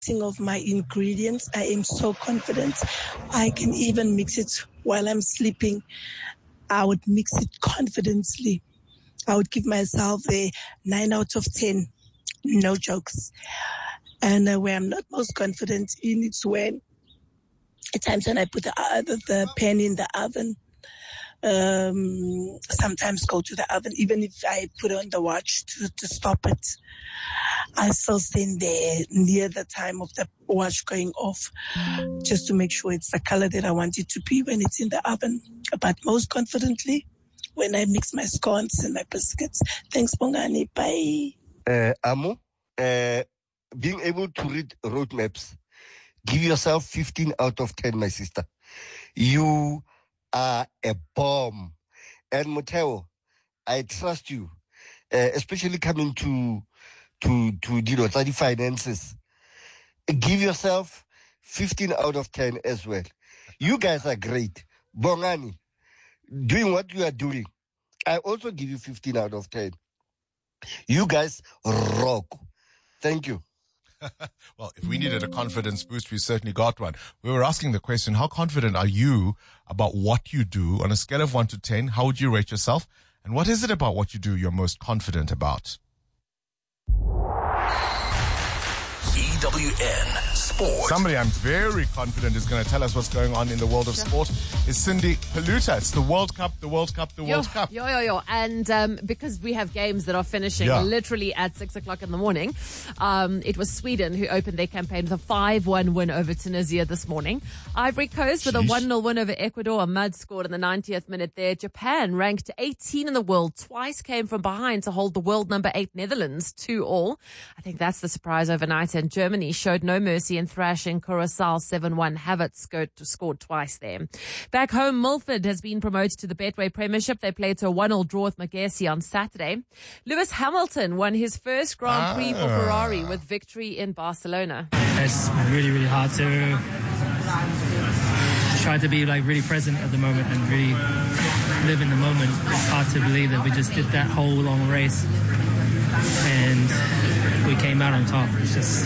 Of my ingredients, I am so confident. I can even mix it while I'm sleeping. I would mix it confidently. I would give myself a 9 out of 10. No jokes. And where I'm not most confident in, it's when at times when I put the pan in the oven. Sometimes go to the oven, even if I put on the watch to stop it. I still stand there near the time of the watch going off just to make sure it's the color that I want it to be when it's in the oven. But most confidently, when I mix my scones and my biscuits. Thanks, Bongani. Bye. Amo, being able to read roadmaps, give yourself 15 out of 10, my sister. You are a bomb. And Moteo, I trust you, especially coming to study finances. Give yourself 15 out of 10 as well. You guys are great. Bongani, doing what you are doing, I also give you 15 out of 10. You guys rock. Thank you. Well, if we needed a confidence boost, we certainly got one. We were asking the question, how confident are you about what you do? On a scale of 1 to 10, how would you rate yourself? And what is it about what you do you're most confident about? EWN Sport. Somebody I'm very confident is going to tell us what's going on in the world of sport is Cindy Paluta. It's the World Cup, the World Cup, the World Cup. And because we have games that are finishing literally at 6 o'clock in the morning, it was Sweden who opened their campaign with a 5-1 win over Tunisia this morning. Ivory Coast with a 1-0 win over Ecuador. Ahmad scored in the 90th minute there. Japan, ranked 18 in the world, twice came from behind to hold the world number 8 Netherlands 2-2. I think that's the surprise overnight. And Germany showed no mercy in thrashing Curacao 7-1. Havertz scored twice there. Back home, Milford has been promoted to the Betway Premiership. They played to a 1-1 draw with Maguesi on Saturday. Lewis Hamilton won his first Grand Prix for Ferrari with victory in Barcelona. It's really, really hard to try to be really present at the moment and really live in the moment. It's hard to believe that we just did that whole long race and we came out on top. It's just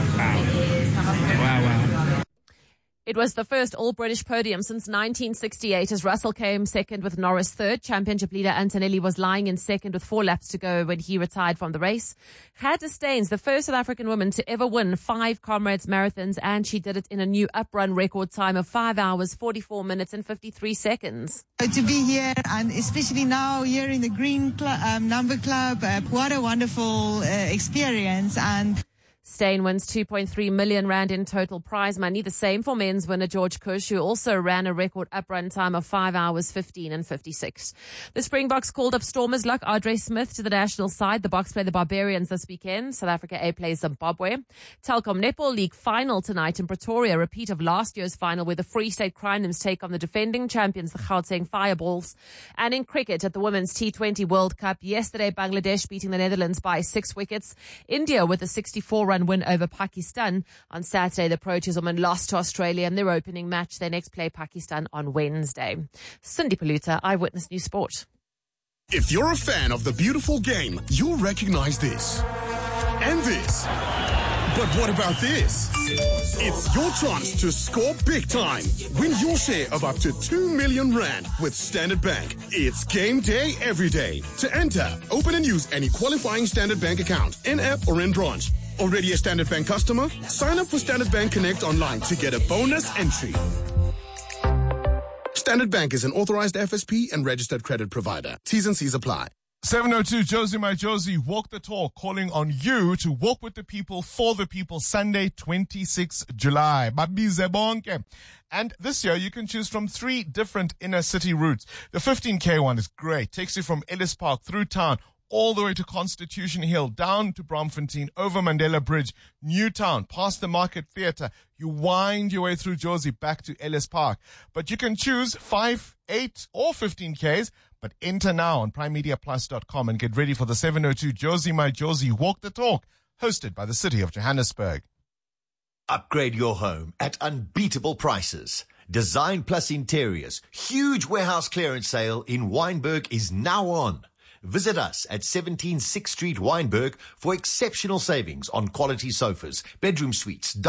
wow. It was the first all-British podium since 1968 as Russell came second with Norris third. Championship leader Antonelli was lying in second with 4 laps to go when he retired from the race. Gert Steins, the first South African woman to ever win 5 Comrades marathons, and she did it in a new uprun record time of 5 hours, 44 minutes and 53 seconds. To be here, and especially now here in the Green Number Club, what a wonderful experience. And Steyn wins 2.3 million rand in total prize money, the same for men's winner George Cush, who also ran a record uprun time of 5 hours, 15 and 56. The Springboks called up Stormers luck Andre Smith to the national side. The Boks play the Barbarians this weekend. South Africa A plays Zimbabwe. Telkom Netball League final tonight in Pretoria, repeat of last year's final where the Free State Crinums take on the defending champions, the Gauteng Fireballs. And in cricket at the Women's T20 World Cup, yesterday Bangladesh beating the Netherlands by 6 wickets. India with a 64-run win over Pakistan. On Saturday, the Proteas women lost to Australia in their opening match. They next play Pakistan on Wednesday. Cindy Paluta, Eyewitness News Sport. If you're a fan of the beautiful game, you'll recognize this. And this. But what about this? It's your chance to score big time. Win your share of up to 2 million rand with Standard Bank. It's game day every day. To enter, open and use any qualifying Standard Bank account, in-app or in branch. Already a Standard Bank customer? Sign up for Standard Bank Connect online to get a bonus entry. Standard Bank is an authorized FSP and registered credit provider. T's and C's apply. 702 Josie My Josie, walk the talk, calling on you to walk with the people, for the people, Sunday, 26 July. Babize bonke. And this year you can choose from 3 different inner city routes. The 15K one is great. Takes you from Ellis Park through town, all the way to Constitution Hill, down to Braamfontein, over Mandela Bridge, Newtown, past the Market Theatre. You wind your way through Josie back to Ellis Park. But you can choose 5, 8 or 15Ks, but enter now on primemediaplus.com and get ready for the 702 Josie My Josie Walk the Talk, hosted by the City of Johannesburg. Upgrade your home at unbeatable prices. Design Plus Interiors, huge warehouse clearance sale in Wynberg is now on. visit us at 17 6th Street, Wynberg for exceptional savings on quality sofas, bedroom suites,